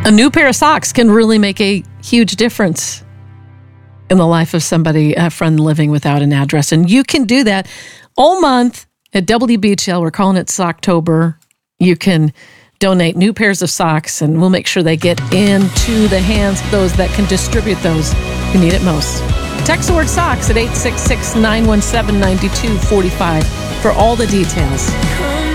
A new pair of socks can really make a huge difference in the life of somebody, a friend living without an address. And you can do that all month at WBHL. We're calling it Socktober. You can donate new pairs of socks, and we'll make sure they get into the hands of those that can distribute those who need it most. Text the word socks at 866-917-9245 for all the details.